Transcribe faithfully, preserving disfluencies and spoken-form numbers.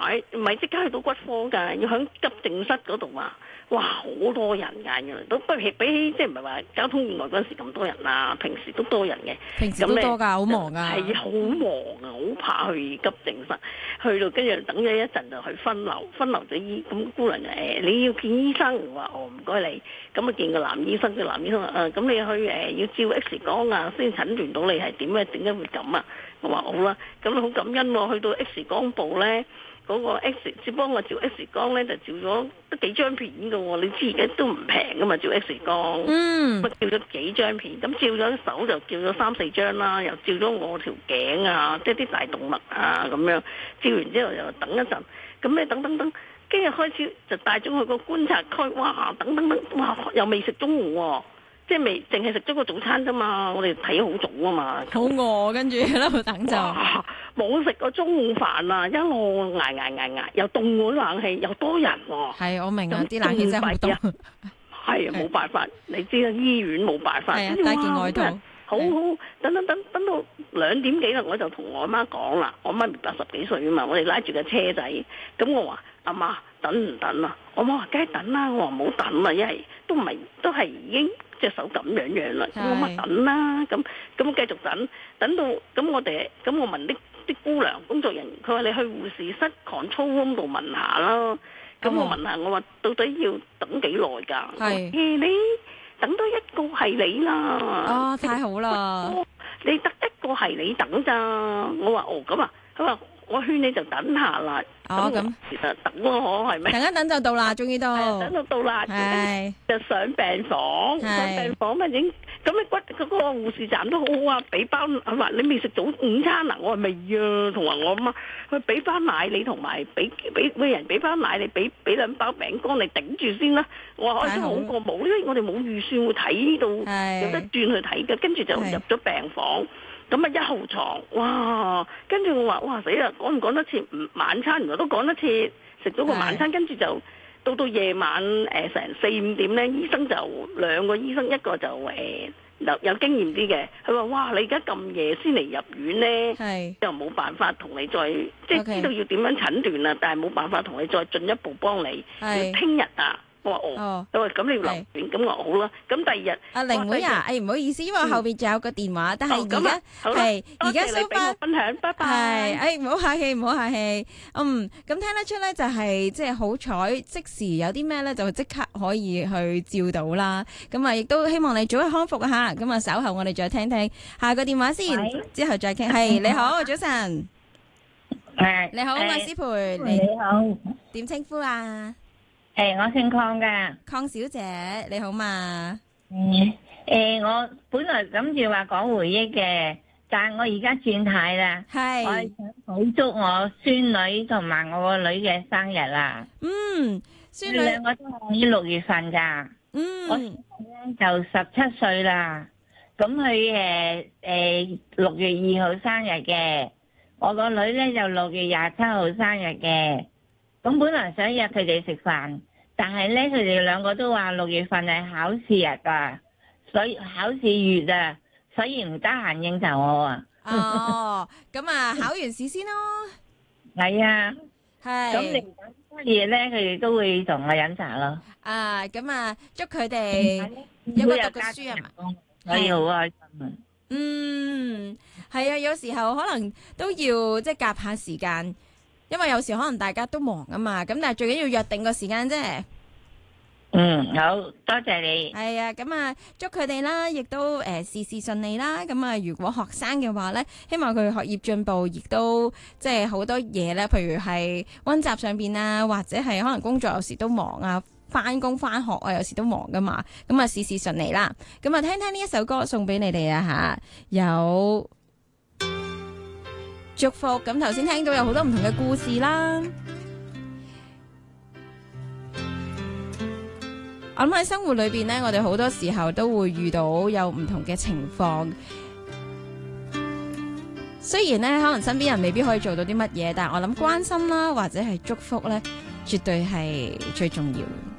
係唔係即刻去到骨科㗎，要喺急症室嗰度啊！哇，好多人㗎，原來都不比比起即係唔係話交通意外嗰陣時咁多人啦，平時都多人嘅。 平時都多㗎，好忙㗎。 係好忙啊，好怕去急症室，去到跟住等咗一陣就去分流，分流咗醫咁姑娘誒，你要見醫生，我話哦唔該你，咁啊見個男醫生，個男醫生話誒咁你去誒要照 X 光啊，先診斷到你係點咧，點解會咁啊？我話好啦，咁好感恩喎，去到 X 光部咧。嗰個 X 只幫我照 X 光咧，就照咗得幾張片㗎喎。你知而家都唔平㗎嘛，照 X 光。 嗯。 咁照咗幾張片，咁照咗手就照咗三四張啦，又照咗我條頸啊，即係啲大動脈啊咁樣。照完之後又等一陣，咁咧等等等，跟住開始就帶咗去個觀察區。哇！等等等，哇！又未食中午喎。即係未，淨係食咗個早餐啫嘛，我哋睇好早啊嘛， 好餓，跟住喺度等就冇食過中午飯啊，一路捱捱捱捱，又凍嗰冷氣，又多人喎。 係，我明啊，啲冷氣真係好凍。 係啊，冇辦法，你知啦，醫院冇辦法。 係啊，帶件外套。 好好，等等等等到兩點幾啦，我就同我媽講啦，我媽咪八十幾歲啊嘛，我哋拉住架車仔，咁我話阿媽等唔等啊？我媽話梗係等啦，我話唔好等啊，因為都唔係都係已經隻手咁樣樣啦，咁我媽等啦，咁咁繼續等，等到咁我哋咁我問啲啲姑娘工作人員，佢話你去護士室 control room 度問下啦，咁我問下我話到底要等幾耐㗎？ 係你。等多一個係你啦！ 哦，太好啦！ 你得一個係你等咋？我話哦咁啊，佢話我勸你就等下啦。 哦咁， 其實等咯，係咪？ 等一等就到啦，終於到。 等到到啦， 係就上病房，上病房咪影。咁你骨嗰個護士站都好好啊，俾包佢話你未食早午餐啊，我話未啊，同埋我媽佢俾翻奶你，同埋俾俾每人俾翻奶你，俾俾兩包餅乾你頂住先啦。我話開心好過冇，因為我哋冇預算會睇到有得轉去睇嘅，跟住就入咗病房。咁啊一號床，哇！跟住我話哇死啦，趕唔趕得切唔晚餐？原來都趕得切，食咗個晚餐，跟住就。到到夜晚誒成四五點咧，醫生就兩個醫生，一個就誒有有經驗啲嘅，佢話：哇，你而家咁夜先嚟入院咧，又冇辦法同你再即係知道要點樣診斷啦，但係冇辦法同你再進一步幫你，要聽日啊！我話哦，佢話咁你要留院，咁我話好啦。咁第二日， 阿玲妹啊，誒唔好意思，因為後邊仲有個電話，但係而家係而家收翻分享，拜拜。 係，誒唔好客氣，唔好客氣。嗯，咁聽得出咧，就係即係好彩，即時有啲咩咧，就即刻可以去照到啦。咁啊，亦都希望你早日康復嚇。咁啊，稍後我哋再聽聽下個電話先，之後再傾。係你好，早晨。 誒， 你好，麥思培， 你好， 點稱呼啊？ 誒，我姓鄺噶， 鄺小姐，你好嘛？ 嗯，誒，我本來諗住話講回憶嘅，但係我而家轉態啦， 係， 我係想好祝我孫女同埋我個女嘅生日啦。 嗯，孫女兩個都喺六月份噶， 嗯， 我孫女咧就十七歲啦，咁佢誒誒六月二號生日嘅，我個女咧就六月廿七號生日嘅。咁本來想約佢哋食飯，但係咧佢哋兩個都話六月份係考試日噶，所以考試月啊，所以唔得閒應酬我啊。 哦，咁啊，考完試先咯。 係啊， 係。 咁嚟緊乜嘢咧？佢哋都會同我飲茶咯。 啊，咁啊，祝佢哋有個讀嘅書啊嘛， 所以好開心啊。 嗯，係啊，有時候可能都要即係夾下時間。因為有時可能大家都忙啊嘛，咁但係最緊要約定個時間啫。 嗯，好多謝你。 係啊，咁啊，祝佢哋啦，亦都誒事事順利啦。咁啊，如果學生嘅話咧，希望佢學業進步，亦都即係好多嘢咧，譬如係溫習上邊啊，或者係可能工作有時都忙啊，翻工翻學啊，有時都忙噶嘛。咁啊，事事順利啦。咁啊，聽聽呢一首歌送俾你哋啊吓，有。祝福。咁頭先聽到有好多唔同嘅故事啦，我諗喺生活裏邊呢，我哋好多時候都會遇到有唔同嘅情況。雖然呢，可能身邊人未必可以做到啲乜嘢，但係我諗關心啦，或者係祝福呢，絕對係最重要。